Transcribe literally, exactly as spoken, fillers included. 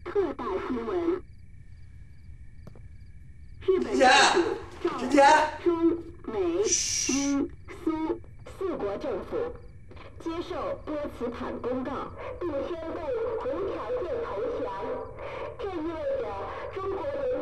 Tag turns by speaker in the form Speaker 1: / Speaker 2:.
Speaker 1: 特大新闻：日本
Speaker 2: 之前，之前，
Speaker 1: 中美英苏四国政府接受波茨坦公告，不宣布